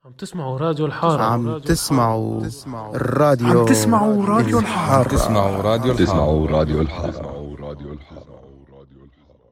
عم تسمعوا راديو الحارة. عم تسمعوا الراديو راديو الحارة. الحارة. تسمعوا راديو الحارة. تسمعوا راديو الحارة.